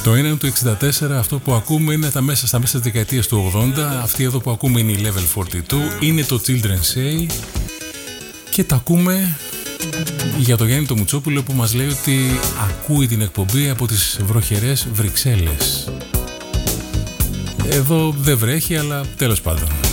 Το ένα είναι το 64, αυτό που ακούμε είναι στα μέσα της δεκαετίας του 80. Αυτή εδώ που ακούμε είναι η Level 42, είναι το Children's Say και τα ακούμε για το Γιάννη το Μουτσόπουλο που μας λέει ότι ακούει την εκπομπή από τις βροχερές Βρυξέλλες. Εδώ δεν βρέχει, αλλά τέλος πάντων.